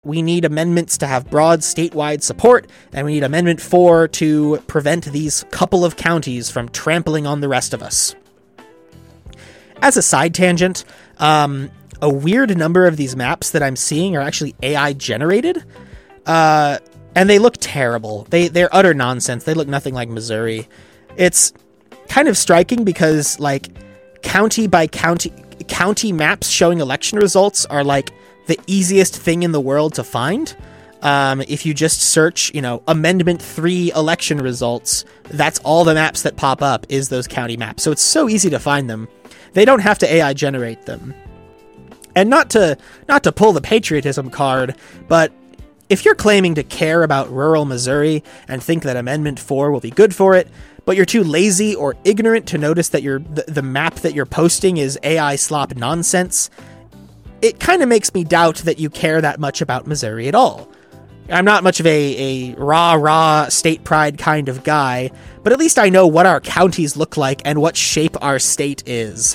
we need amendments to have broad statewide support, and we need Amendment 4 to prevent these couple of counties from trampling on the rest of us. As a side tangent, a weird number of these maps that I'm seeing are actually AI generated, and they look terrible. They're utter nonsense. They look nothing like Missouri. It's kind of striking because, like, county by county maps showing election results are like the easiest thing in the world to find. If you just search, Amendment 3 election results, that's all the maps that pop up is those county maps. So it's so easy to find them. They don't have to AI generate them. And not to pull the patriotism card, but if you're claiming to care about rural Missouri and think that Amendment 4 will be good for it, but you're too lazy or ignorant to notice that the map that you're posting is AI slop nonsense, it kind of makes me doubt that you care that much about Missouri at all. I'm not much of a rah state pride kind of guy, but at least I know what our counties look like and what shape our state is.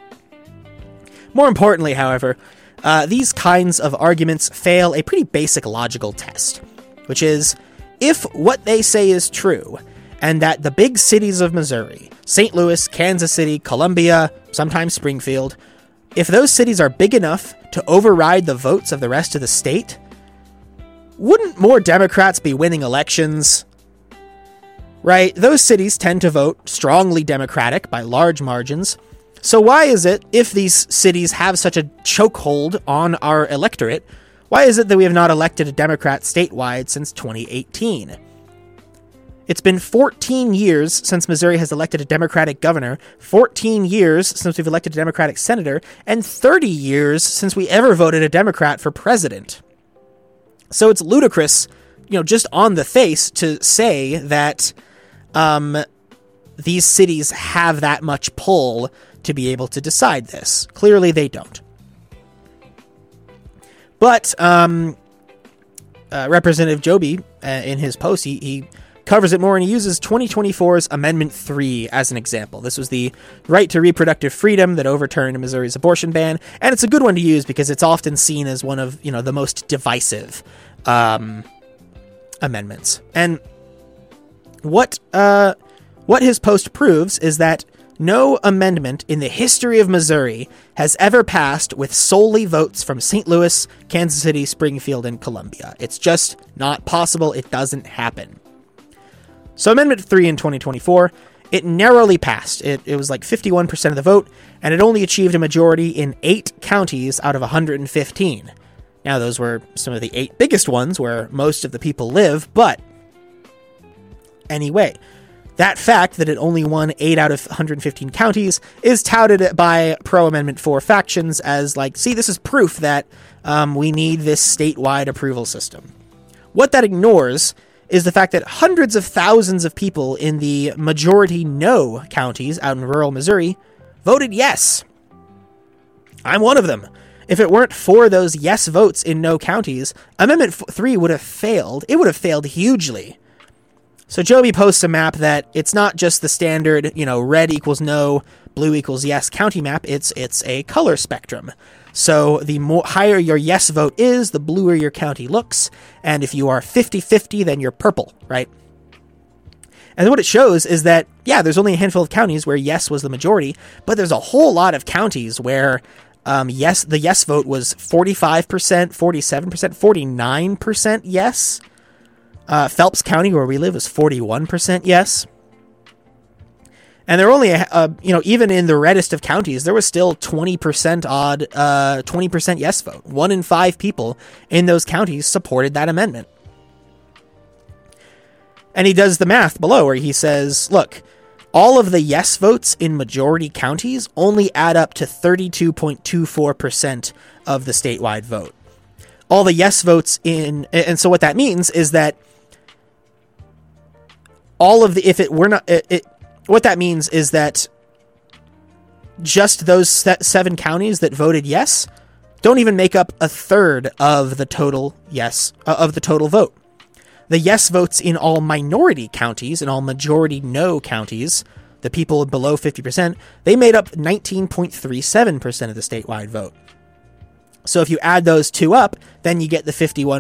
More importantly, however, these kinds of arguments fail a pretty basic logical test, which is, if what they say is true, and that the big cities of Missouri, St. Louis, Kansas City, Columbia, sometimes Springfield, if those cities are big enough to override the votes of the rest of the state, wouldn't more Democrats be winning elections? Right? Those cities tend to vote strongly Democratic by large margins. So why is it, if these cities have such a chokehold on our electorate, why is it that we have not elected a Democrat statewide since 2018? It's been 14 years since Missouri has elected a Democratic governor, 14 years since we've elected a Democratic senator, and 30 years since we ever voted a Democrat for president. So it's ludicrous, just on the face to say that these cities have that much pull to be able to decide this. Clearly they don't. But Representative Joby, in his post, he covers it more, and he uses 2024's Amendment 3 as an example. This was the right to reproductive freedom that overturned Missouri's abortion ban, and it's a good one to use because it's often seen as one of, the most divisive amendments. And what his post proves is that no amendment in the history of Missouri has ever passed with solely votes from St. Louis, Kansas City, Springfield, and Columbia. It's just not possible. It doesn't happen. So Amendment 3 in 2024, it narrowly passed. It was like 51% of the vote, and it only achieved a majority in 8 counties out of 115. Now, those were some of the 8 biggest ones where most of the people live, but anyway, that fact that it only won 8 out of 115 counties is touted by pro-Amendment 4 factions as see, this is proof that we need this statewide approval system. What that ignores is the fact that hundreds of thousands of people in the majority no counties out in rural Missouri voted yes. I'm one of them. If it weren't for those yes votes in no counties, Amendment 3 would have failed. It would have failed hugely. So Joby posts a map that it's not just the standard, red equals no, blue equals yes county map. It's a color spectrum. So the higher your yes vote is, the bluer your county looks. And if you are 50-50, then you're purple, right? And what it shows is that, there's only a handful of counties where yes was the majority, but there's a whole lot of counties where the yes vote was 45%, 47%, 49% yes. Phelps County, where we live, is 41% yes. And there were only, even in the reddest of counties, there was still 20% yes vote. 1 in 5 people in those counties supported that amendment. And he does the math below where he says, look, all of the yes votes in majority counties only add up to 32.24% of the statewide vote. All the yes votes and so what that means is that what that means is that just those 7 counties that voted yes don't even make up a third of the total yes, of the total vote. The yes votes in all minority counties and all majority no counties, the people below 50%, they made up 19.37% of the statewide vote. So if you add those two up, then you get the 51